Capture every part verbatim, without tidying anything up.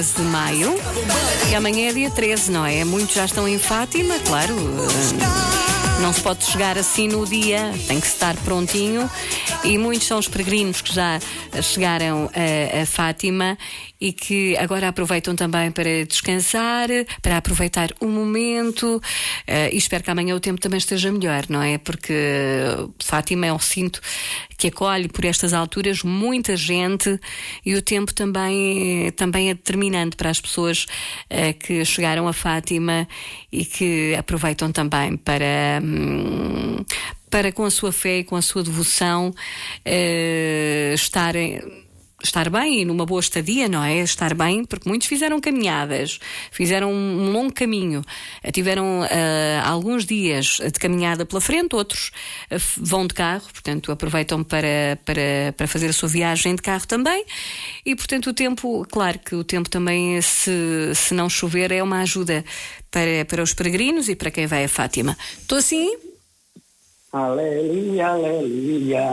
de maio e amanhã é dia treze, não é? Muitos já estão em Fátima, claro. Não se pode chegar assim no dia, tem que estar prontinho. E muitos são os peregrinos que já chegaram a, a Fátima e que agora aproveitam também para descansar, para aproveitar o momento. Uh, e espero que amanhã o tempo também esteja melhor, não é? Porque Fátima é um recinto que acolhe por estas alturas muita gente e o tempo também, também é determinante para as pessoas uh, que chegaram a Fátima e que aproveitam também para... Hum, para com a sua fé e com a sua devoção uh, estarem... estar bem e numa boa estadia, não é? Estar bem, porque muitos fizeram caminhadas, fizeram um longo caminho, tiveram uh, alguns dias de caminhada pela frente, outros uh, vão de carro, portanto aproveitam para, para, para fazer a sua viagem de carro também e, portanto, o tempo, claro que o tempo também, se, se não chover, é uma ajuda para, para os peregrinos e para quem vai a Fátima. Estou assim? Aleluia, aleluia.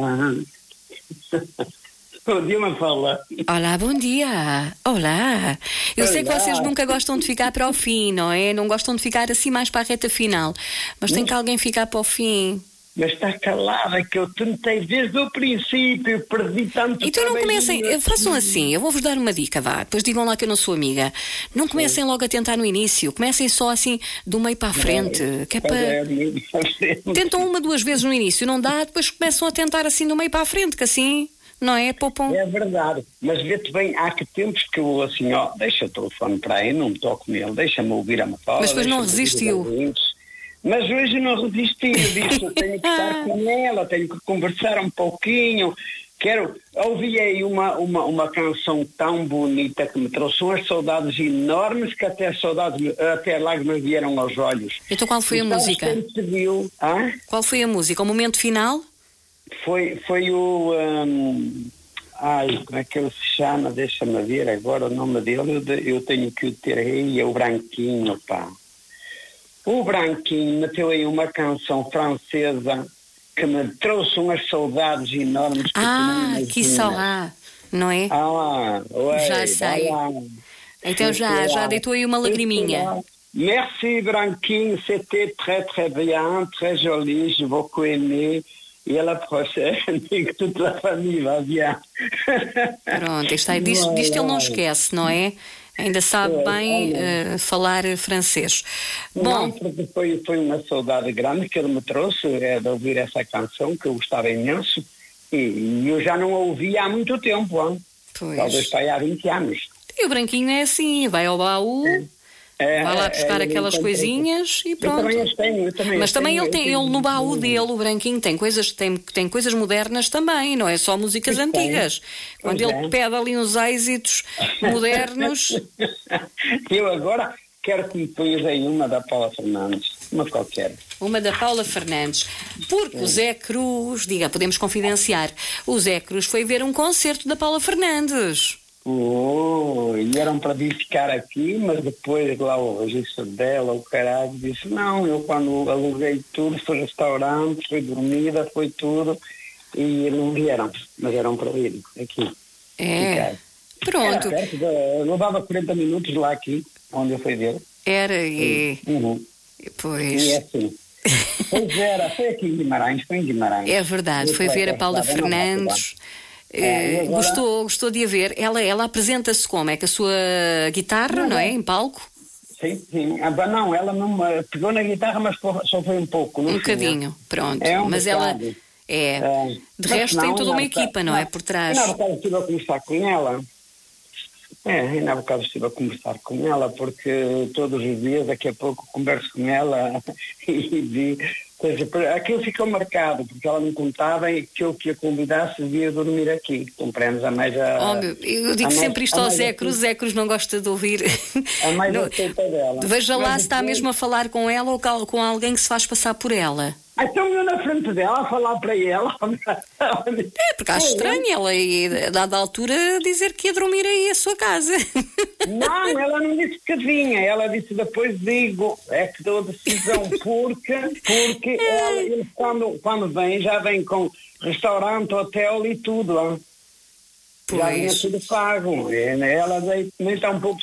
Bom dia, Mafalda. Olá, bom dia. Olá. Eu Olá. sei que vocês nunca gostam de ficar para o fim, não é? Não gostam de ficar assim mais para a reta final. Mas tem que alguém ficar para o fim. Mas está calada, que eu tentei desde o princípio, perdi tanto Então não comecem, trabalhinho. façam assim, eu vou-vos dar uma dica, vá. Depois digam lá que eu não sou amiga. Não comecem logo a tentar no início. Comecem só assim, do meio para a frente. Que é para... Tentam uma, duas vezes no início, não dá, depois começam a tentar assim do meio para a frente, que assim... Não é, Popom? É verdade, mas vê-te bem, há que tempos que eu assim, ó, deixa o telefone para aí, não me toco nele, deixa-me ouvir a Mafalda. Mas depois não resistiu. Mas hoje não resisti, eu disse, eu tenho que estar com ela, tenho que conversar um pouquinho, quero, ouvi aí uma, uma, uma canção tão bonita que me trouxe umas saudades enormes que até saudades, até lágrimas vieram aos olhos. Então qual foi a então, música? Viu, ah? Qual foi a música? O momento final? Foi, foi o... Um, ai, como é que ele se chama? Deixa-me ver agora o nome dele. Eu, eu tenho que o ter aí. É o Branquinho, pá. O Branquinho meteu aí uma canção francesa que me trouxe umas saudades enormes. Que ah, que saudade, não é? Ah, ué, já sei. Lá. Então já, já deitou aí uma lagriminha. Merci, Branquinho. C'était très, très bien, très joli. Je beaucoup aimé. E a prochaine, que toda a família bien. Pronto, está, disto, disto ele não esquece, não é? Ainda sabe é, bem é, uh, falar francês. Não, Bom, porque foi, foi uma saudade grande que ele me trouxe, é, de ouvir essa canção, que eu gostava imenso, e, e eu já não a ouvia há muito tempo, hein? Pois. Talvez está aí há vinte anos. E o Branquinho é assim, vai ao baú... É. É, vai lá buscar é, aquelas coisinhas e pronto. Eu também as tenho, eu também Mas as também tenho, ele tem, tenho, ele no baú dele, o Branquinho, tem coisas, tem, tem coisas modernas também, não é só músicas pois antigas. Pois Quando ele é. pede ali uns êxitos modernos. Eu agora quero que me ponhas aí uma da Paula Fernandes, uma qualquer. Uma da Paula Fernandes. Porque é. o Zé Cruz, diga, podemos confidenciar, o Zé Cruz foi ver um concerto da Paula Fernandes. Oh, e eram para vir ficar aqui, mas depois lá o registro dela, o caralho, disse, não, eu quando aluguei tudo, foi restaurante, foi dormida, foi tudo, e não vieram, mas eram para vir aqui. É, ficar. Pronto. Era perto de, eu levava quarenta minutos lá aqui, onde eu fui ver. Era, e... Uhum. Pois... E é assim. Pois era, foi aqui em Guimarães, foi em Guimarães. É verdade, foi ver a Paula Fernandes... É, agora... gostou, gostou de a ver. Ela, ela apresenta-se como? É com a sua guitarra, não, não é? Em palco? Sim, sim. Ah, não, ela não pegou na guitarra, mas só foi um pouco. Um bocadinho, pronto. É um mas bocado. ela é. é. De resto não, tem toda não, uma equipa, não, não é? Por trás. Ainda há bocado estive a conversar com ela. É, ainda há bocado estive a conversar com ela, porque todos os dias, daqui a pouco, converso com ela e vi. Aquilo ficou marcado, porque ela me contava que eu que a convidasse devia dormir aqui. Compreendes a mais a... Oh, meu, eu digo sempre isto ao Zé Cruz, Zé Cruz não gosta de ouvir. A mais aceita dela. Veja lá mas se está depois... mesmo a falar com ela ou com alguém que se faz passar por ela. Então eu na frente dela a falar para ela. É, porque acho estranho ela, a dada altura, dizer que ia dormir aí a sua casa. Não, ela não disse que vinha, ela disse depois digo, é que dou a decisão porque, porque ela, ele, quando, quando vem, já vem com restaurante, hotel e tudo. Ó. Já vinha tudo pago. Ela nem está um pouco